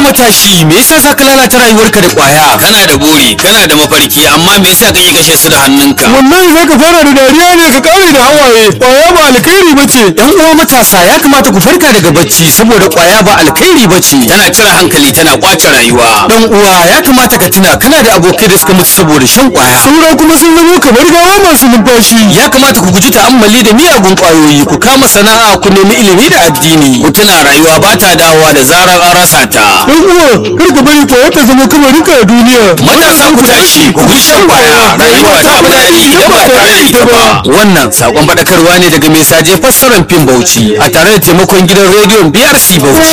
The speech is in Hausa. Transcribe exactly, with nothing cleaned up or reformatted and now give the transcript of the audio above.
matashi, me yasa za ka lalata rayuwarka da kwaya? Kana da buri, kana da mafarki, amma me yasa kake kashe su da hannunka? Wallahi za ka fara da dariya ne ka kare da hawaye. Kwaya ba alkhairi bace. Yan uwa matasa ya kamata ku farka daga bacci saboda kwaya ba alkhairi bace. Tana cire hankali, tana kwace rayuwa. Dan uwa ya kamata ka tuna kana da abokai da suka mutu saboda shan kwaya. Saura kuma sun zama kamar gawa masu numfashi. Ya kamata ku guji ta'ammali da miyagun kwayoyi, ku kama sana'a, ku nemi ilimi da addini. Ku tuna rayuwa ba ta dawowa da zarar an rasa ta. Dan uwa kar ka bari kwaya ta zama kamarinka a duniya. Matasa ku tashi, ku guji shan kwaya. Rayuwa ta fi daɗi idan ba tare da ita ba. Wannan sakon faɗakarwa ne daga mai saje fassarar fim Bauchi a tare da taimakon gidan rediyon B R C Bauchi.